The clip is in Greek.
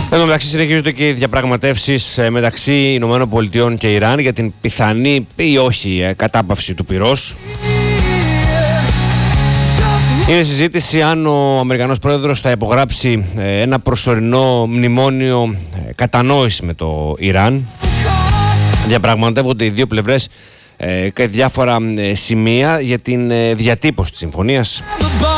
Εν τω μεταξύ, συνεχίζονται και οι διαπραγματεύσεις μεταξύ ΗΠΑ και Ιράν για την πιθανή ή όχι κατάπαυση του πυρός. Είναι συζήτηση αν ο Αμερικανός πρόεδρος θα υπογράψει ένα προσωρινό μνημόνιο κατανόηση με το Ιράν. Διαπραγματεύονται οι δύο πλευρές και διάφορα σημεία για την διατύπωση της συμφωνίας.